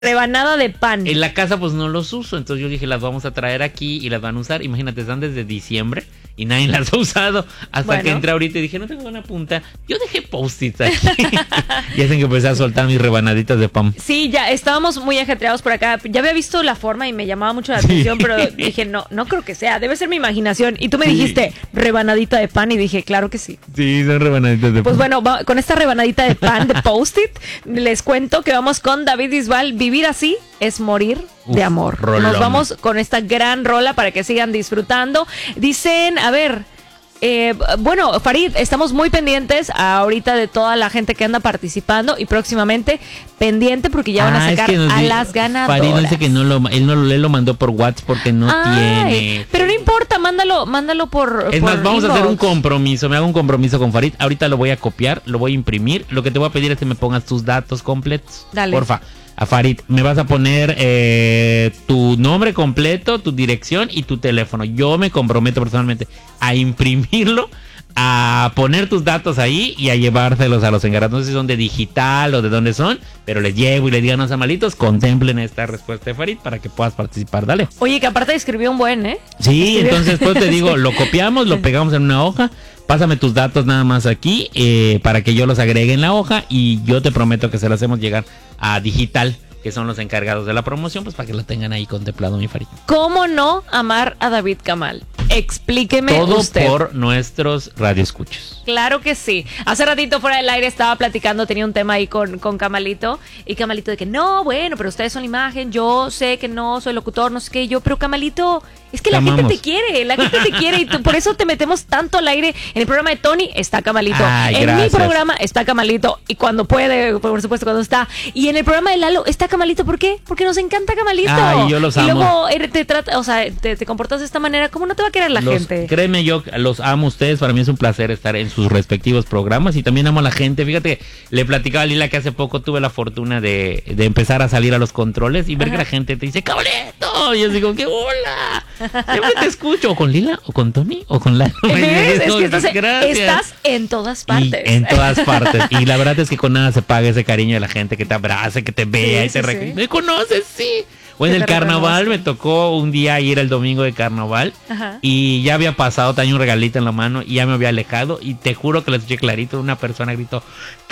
Rebanada de pan. En la casa pues no los uso, entonces yo dije las vamos a traer aquí y las van a usar. Imagínate, están desde diciembre y nadie las ha usado. Hasta que entré ahorita y dije, no tengo una punta. Yo dejé post-its aquí. Y hacen que empecé a soltar mis rebanaditas de pan. Sí, ya estábamos muy ajetreados por acá. Ya había visto la forma y me llamaba mucho la atención, pero dije, no creo que sea. Debe ser mi imaginación. Y tú me dijiste, rebanadita de pan, y dije, claro que sí. Sí, son rebanaditas de pan. Pues bueno, con esta rebanadita de pan de post-it, les cuento que vamos con David Bisbal. Vivir así es morir de amor. Rolón. Nos vamos con esta gran rola para que sigan disfrutando. Dicen, a ver, bueno, Farid, estamos muy pendientes ahorita de toda la gente que anda participando y próximamente pendiente porque ya van a sacar a las ganadoras. Farid dice que él lo mandó por WhatsApp porque no tiene. Pero no importa, mándalo por. Es más, vamos a hacer un compromiso. Me hago un compromiso con Farid. Ahorita lo voy a copiar, lo voy a imprimir. Lo que te voy a pedir es que me pongas tus datos completos. Dale. Porfa. A Farid, me vas a poner tu nombre completo, tu dirección y tu teléfono. Yo me comprometo personalmente a imprimirlo, a poner tus datos ahí y a llevárselos a los encargados. No sé si son de digital o de dónde son, pero les llevo y les digan, no sean malitos, contemplen esta respuesta de Farid para que puedas participar. Dale. Oye, que aparte escribió un buen, ¿eh? Sí, entonces pues te digo, lo copiamos, lo pegamos en una hoja. Pásame tus datos nada más aquí para que yo los agregue en la hoja y yo te prometo que se lo hacemos llegar a Digital, que son los encargados de la promoción, pues para que lo tengan ahí contemplado, mi Farid. ¿Cómo no amar a David Kamal? Explíqueme todo usted. Por nuestros radioescuchos. Claro que sí. Hace ratito fuera del aire estaba platicando, tenía un tema ahí con Camalito. Y Camalito de que no, bueno, pero ustedes son imagen, yo sé que no soy locutor, no sé qué, pero Camalito, es que la gente te quiere y por eso te metemos tanto al aire. En el programa de Tony está Camalito. En mi programa está Camalito. Y cuando puede, por supuesto, cuando está. Y en el programa de Lalo está Camalito. ¿Por qué? Porque nos encanta Camalito. Ay, yo los amo. Y luego te comportas de esta manera. ¿Cómo no te va a querer la gente? Créeme, yo los amo a ustedes. Para mí es un placer estar en sus respectivos programas. Y también amo a la gente. Fíjate, le platicaba a Lila que hace poco tuve la fortuna de empezar a salir a los controles y ver que la gente te dice, ¡Camalito! Y yo digo, ¡qué hola! Siempre te escucho, o con Lila, o con Tony, o con Lalo. Es que estás en todas partes. En todas partes. Y la verdad es que con nada se paga ese cariño de la gente que te abraza, que te vea y te recuerda. ¿Me conoces? Sí. O en el carnaval me tocó un día ir el domingo de carnaval. Ajá. Y ya había pasado, tenía un regalito en la mano y ya me había alejado. Y te juro que lo escuché clarito. Una persona gritó,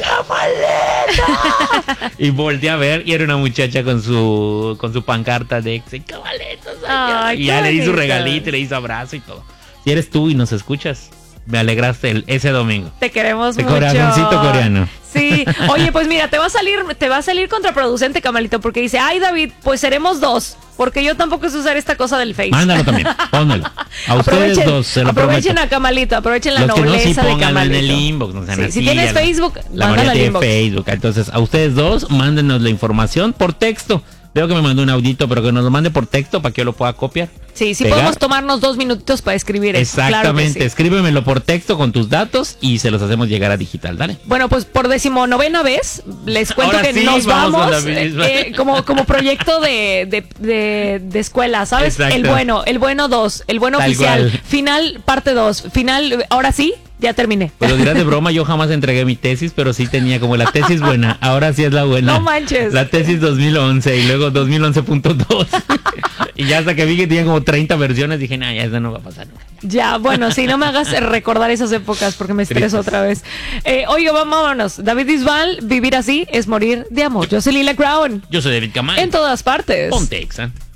¡Camaleta! Y volteé a ver y era una muchacha con su pancarta de ¡Camaleta! Y ya le di su regalito y le hizo abrazo y todo. Si eres tú y nos escuchas, me alegraste ese domingo. Te queremos mucho. Corazoncito coreano. Sí. Oye, pues mira, te va a salir contraproducente, Camalito, porque dice, ay, David, pues seremos dos. Porque yo tampoco sé usar esta cosa del Face. Mándalo también, póngalo. A ustedes dos, se lo aprovechen prometo. A Camalito, aprovechen la los nobleza que no, sí, de Camalito. en el inbox, no sean así, si tienes Facebook, mándalo al inbox. Facebook. Entonces, a ustedes dos, mándenos la información por texto. Veo que me mandó un audito, pero que nos lo mande por texto para que yo lo pueda copiar. Sí, podemos tomarnos 2 minutitos para escribir eso. Exactamente, claro sí. Escríbemelo por texto con tus datos y se los hacemos llegar a Digital, dale. Bueno, pues por 19ª vez les cuento ahora que sí, nos vamos como proyecto de escuela, ¿sabes? Exacto. El bueno 2, el bueno tal oficial, cual. Final parte 2, final, ahora sí. Ya terminé. Pues lo dirás de broma, yo jamás entregué mi tesis, pero sí tenía como la tesis buena. Ahora sí es la buena. No manches. La tesis 2011 y luego 2011.2. Y ya hasta que vi que tenía como 30 versiones, dije, ya eso no va a pasar nunca. Ya, bueno, sí, no me hagas recordar esas épocas porque me estreso otra vez. Oiga, vámonos. David Bisbal, vivir así es morir de amor. Yo soy Lila Crown. Yo soy David Kamal. En todas partes. Ponte Exa.